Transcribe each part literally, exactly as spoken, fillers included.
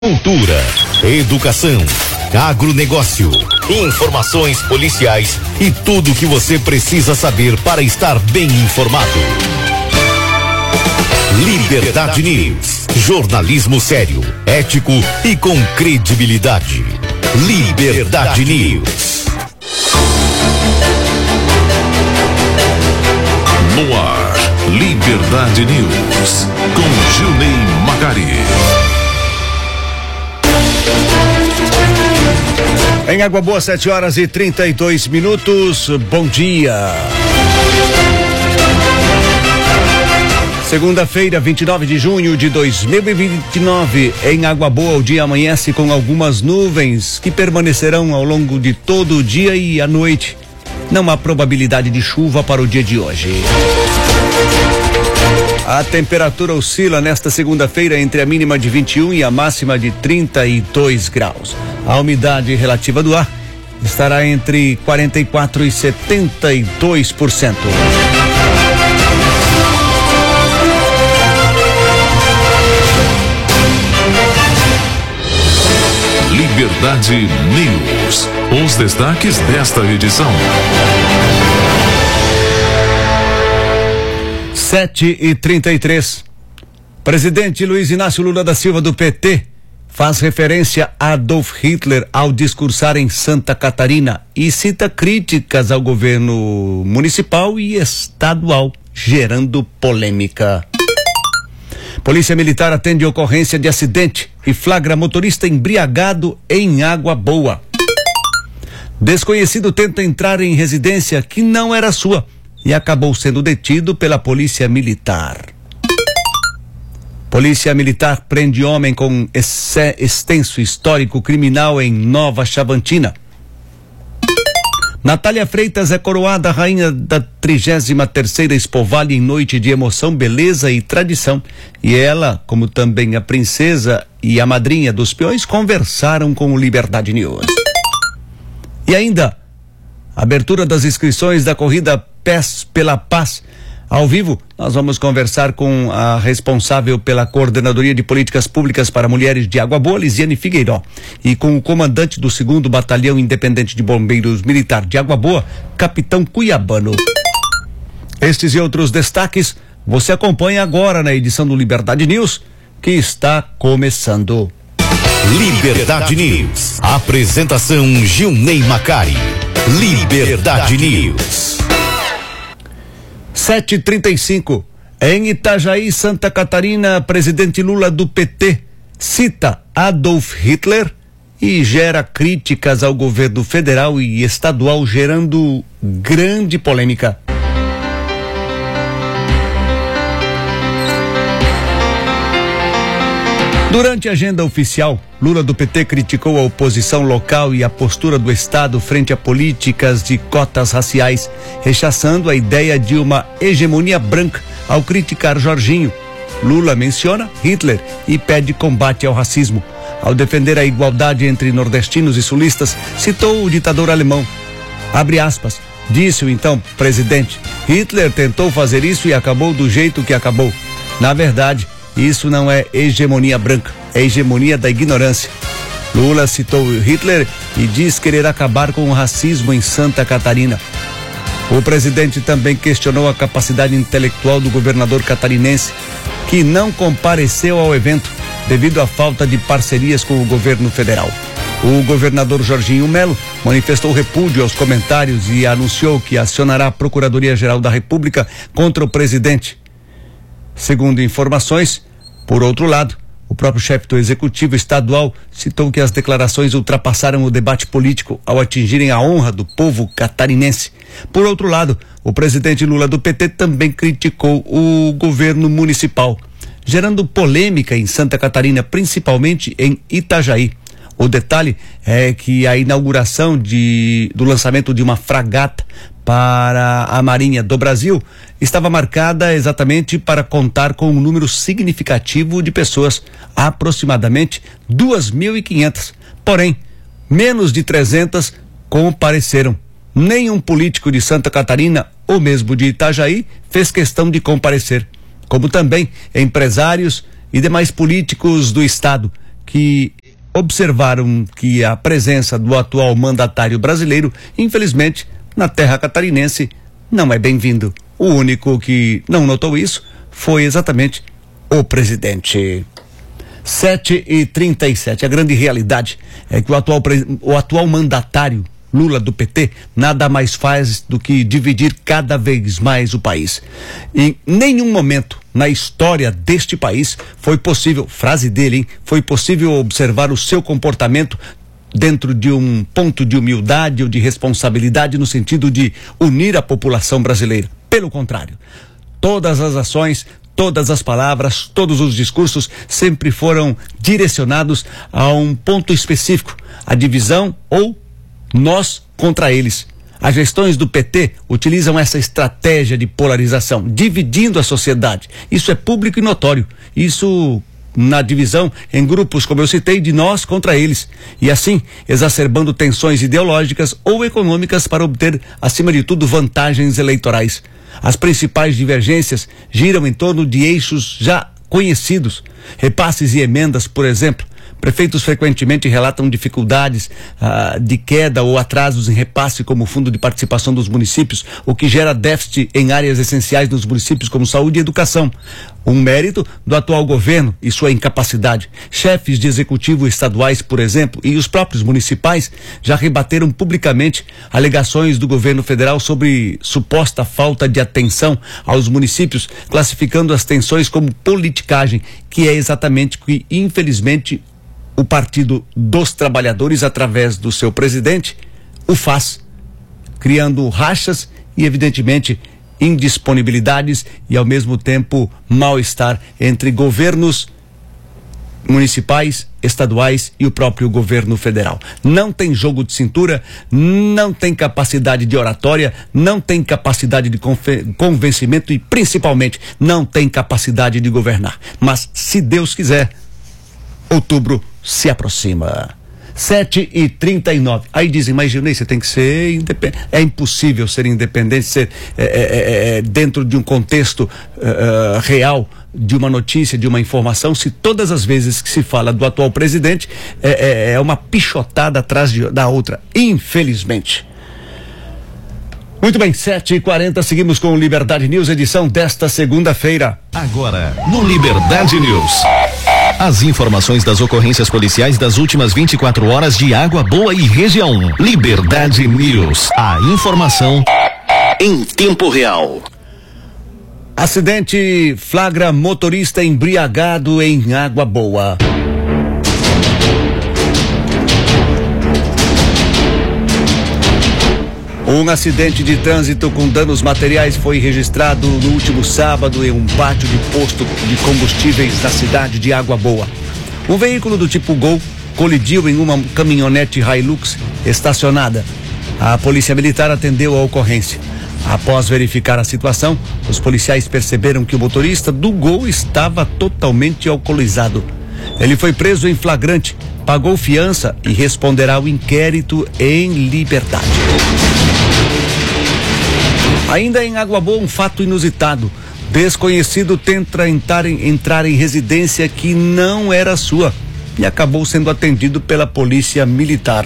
Cultura, educação, agronegócio, informações policiais e tudo o que você precisa saber para estar bem informado. Liberdade News, jornalismo sério, ético e com credibilidade. Liberdade News. No ar, Liberdade News, com Gilney Macari. Em Água Boa, sete horas e trinta e dois minutos. Bom dia. Segunda-feira, vinte e nove de junho de dois mil e vinte e nove. Em Água Boa, o dia amanhece com algumas nuvens que permanecerão ao longo de todo o dia e a noite. Não há probabilidade de chuva para o dia de hoje. A temperatura oscila nesta segunda-feira entre a mínima de vinte e um e a máxima de trinta e dois graus. A umidade relativa do ar estará entre quarenta e quatro e setenta e dois por cento. Liberdade News. Os destaques desta edição. Sete e trinta e três. Presidente Luiz Inácio Lula da Silva do P T faz referência a Adolf Hitler ao discursar em Santa Catarina e cita críticas ao governo municipal e estadual, gerando polêmica. Polícia Militar atende ocorrência de acidente e flagra motorista embriagado em Água Boa. Desconhecido tenta entrar em residência que não era sua e acabou sendo detido pela Polícia Militar. Polícia Militar prende homem com extenso histórico criminal em Nova Chavantina. Natália Freitas é coroada rainha da trigésima terceira Expo Vale em noite de emoção, beleza e tradição. E ela, como também a princesa e a madrinha dos peões, conversaram com o Liberdade News. E ainda, abertura das inscrições da corrida Pés pela Paz. Ao vivo, nós vamos conversar com a responsável pela Coordenadoria de Políticas Públicas para Mulheres de Água Boa, Lisiane Figueiró, e com o comandante do segundo Batalhão Independente de Bombeiros Militar de Água Boa, Capitão Cuiabano. Estes e outros destaques você acompanha agora na edição do Liberdade News, que está começando. Liberdade News. Apresentação Gilney Macari. Liberdade News. sete e trinta e cinco. Em Itajaí, Santa Catarina, presidente Lula do P T cita Adolf Hitler e gera críticas ao governo federal e estadual, gerando grande polêmica. Durante a agenda oficial, Lula do P T criticou a oposição local e a postura do Estado frente a políticas de cotas raciais, rechaçando a ideia de uma hegemonia branca ao criticar Jorginho. Lula menciona Hitler e pede combate ao racismo. Ao defender a igualdade entre nordestinos e sulistas, citou o ditador alemão. Abre aspas, disse o então presidente, Hitler tentou fazer isso e acabou do jeito que acabou. Na verdade, isso não é hegemonia branca, é hegemonia da ignorância. Lula citou Hitler e diz querer acabar com o racismo em Santa Catarina. O presidente também questionou a capacidade intelectual do governador catarinense, que não compareceu ao evento devido à falta de parcerias com o governo federal. O governador Jorginho Melo manifestou repúdio aos comentários e anunciou que acionará a Procuradoria-Geral da República contra o presidente. Segundo informações, por outro lado, o próprio chefe do Executivo Estadual citou que as declarações ultrapassaram o debate político ao atingirem a honra do povo catarinense. Por outro lado, o presidente Lula do P T também criticou o governo municipal, gerando polêmica em Santa Catarina, principalmente em Itajaí. O detalhe é que a inauguração de, do lançamento de uma fragata para a Marinha do Brasil estava marcada exatamente para contar com um número significativo de pessoas, aproximadamente duas mil e quinhentas. Porém, menos de trezentas compareceram. Nenhum político de Santa Catarina, ou mesmo de Itajaí, fez questão de comparecer. Como também empresários e demais políticos do estado, que observaram que a presença do atual mandatário brasileiro, infelizmente, na terra catarinense, não é bem-vindo. O único que não notou isso foi exatamente o presidente. sete e trinta e sete. A grande realidade é que o atual, o atual mandatário Lula do P T nada mais faz do que dividir cada vez mais o país. Em nenhum momento na história deste país foi possível, frase dele, hein, foi possível observar o seu comportamento dentro de um ponto de humildade ou de responsabilidade no sentido de unir a população brasileira. Pelo contrário, todas as ações, todas as palavras, todos os discursos sempre foram direcionados a um ponto específico, a divisão ou nós contra eles. As gestões do P T utilizam essa estratégia de polarização, dividindo a sociedade. Isso é público e notório. Isso na divisão em grupos, como eu citei, de nós contra eles. E assim, exacerbando tensões ideológicas ou econômicas para obter, acima de tudo, vantagens eleitorais. As principais divergências giram em torno de eixos já conhecidos. Repasses e emendas, por exemplo. Prefeitos frequentemente relatam dificuldades ah, de queda ou atrasos em repasse como fundo de participação dos municípios, o que gera déficit em áreas essenciais nos municípios como saúde e educação. Um mérito do atual governo e sua incapacidade. Chefes de executivo estaduais, por exemplo, e os próprios municipais já rebateram publicamente alegações do governo federal sobre suposta falta de atenção aos municípios, classificando as tensões como politicagem, que é exatamente o que, infelizmente, o Partido dos Trabalhadores, através do seu presidente, o faz, criando rachas e, evidentemente, indisponibilidades e, ao mesmo tempo, mal-estar entre governos municipais, estaduais e o próprio governo federal. Não tem jogo de cintura, não tem capacidade de oratória, não tem capacidade de convencimento e, principalmente, não tem capacidade de governar. Mas, se Deus quiser, outubro se aproxima. sete e trinta e nove. Aí dizem, mas Gilney, você tem que ser independente. É impossível ser independente, ser é, é, é, dentro de um contexto é, real, de uma notícia, de uma informação, se todas as vezes que se fala do atual presidente é, é, é uma pichotada atrás de, da outra, infelizmente. Muito bem, sete e quarenta, seguimos com o Liberdade News, edição desta segunda-feira. Agora, no Liberdade News, as informações das ocorrências policiais das últimas vinte e quatro horas de Água Boa e região. Liberdade News, a informação em tempo real. Acidente flagra motorista embriagado em Água Boa. Um acidente de trânsito com danos materiais foi registrado no último sábado em um pátio de posto de combustíveis na cidade de Água Boa. Um veículo do tipo Gol colidiu em uma caminhonete Hilux estacionada. A polícia militar atendeu a ocorrência. Após verificar a situação, os policiais perceberam que o motorista do Gol estava totalmente alcoolizado. Ele foi preso em flagrante, pagou fiança e responderá ao inquérito em liberdade. Ainda em Água Boa, um fato inusitado. Desconhecido tenta entrar em, entrar em residência que não era sua e acabou sendo atendido pela polícia militar.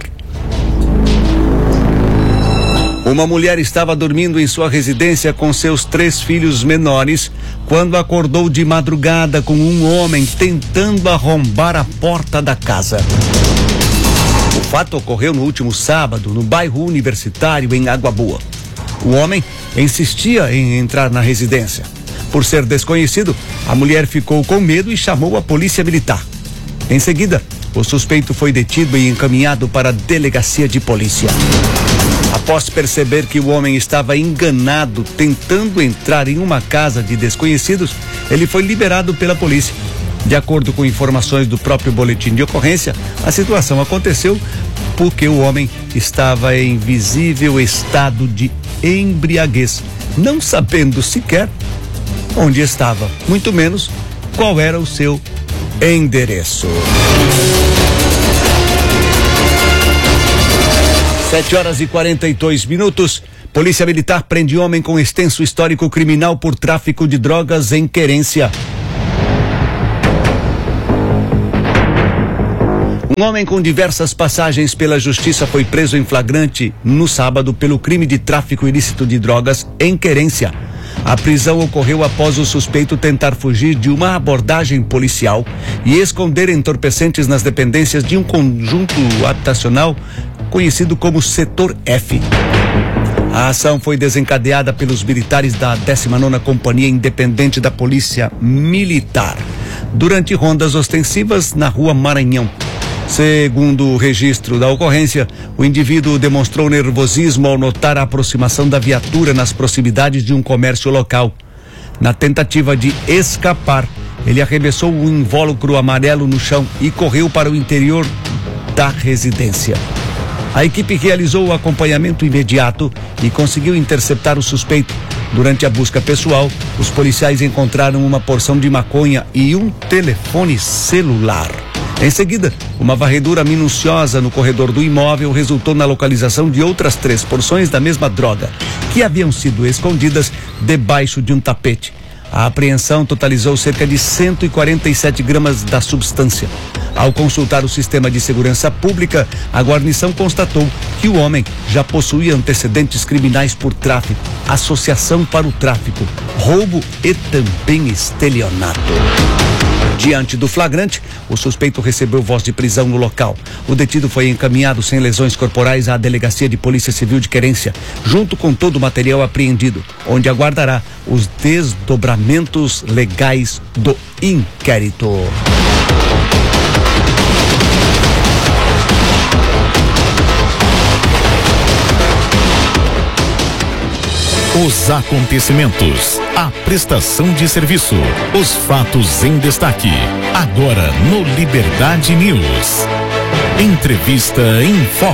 Uma mulher estava dormindo em sua residência com seus três filhos menores quando acordou de madrugada com um homem tentando arrombar a porta da casa. O fato ocorreu no último sábado, no bairro Universitário, em Água Boa. O homem insistia em entrar na residência. Por ser desconhecido, a mulher ficou com medo e chamou a polícia militar. Em seguida, o suspeito foi detido e encaminhado para a delegacia de polícia. Após perceber que o homem estava enganado tentando entrar em uma casa de desconhecidos, ele foi liberado pela polícia. De acordo com informações do próprio boletim de ocorrência, a situação aconteceu porque o homem estava em visível estado de embriaguez, não sabendo sequer onde estava, muito menos qual era o seu endereço. Sete horas e quarenta e dois minutos. Polícia Militar prende homem com extenso histórico criminal por tráfico de drogas em Querência. Um homem com diversas passagens pela justiça foi preso em flagrante no sábado pelo crime de tráfico ilícito de drogas em Querência. A prisão ocorreu após o suspeito tentar fugir de uma abordagem policial e esconder entorpecentes nas dependências de um conjunto habitacional conhecido como Setor F. A ação foi desencadeada pelos militares da décima nona Companhia Independente da Polícia Militar, durante rondas ostensivas na Rua Maranhão. Segundo o registro da ocorrência, o indivíduo demonstrou nervosismo ao notar a aproximação da viatura nas proximidades de um comércio local. Na tentativa de escapar, ele arremessou o invólucro amarelo no chão e correu para o interior da residência. A equipe realizou o acompanhamento imediato e conseguiu interceptar o suspeito. Durante a busca pessoal, os policiais encontraram uma porção de maconha e um telefone celular. Em seguida, uma varredura minuciosa no corredor do imóvel resultou na localização de outras três porções da mesma droga, que haviam sido escondidas debaixo de um tapete. A apreensão totalizou cerca de cento e quarenta e sete gramas da substância. Ao consultar o sistema de segurança pública, a guarnição constatou que o homem já possuía antecedentes criminais por tráfico, associação para o tráfico, roubo e também estelionato. Diante do flagrante, o suspeito recebeu voz de prisão no local. O detido foi encaminhado sem lesões corporais à Delegacia de Polícia Civil de Querência, junto com todo o material apreendido, onde aguardará os desdobramentos legais do inquérito. Os acontecimentos, a prestação de serviço, os fatos em destaque. Agora no Liberdade News. Entrevista em Foco.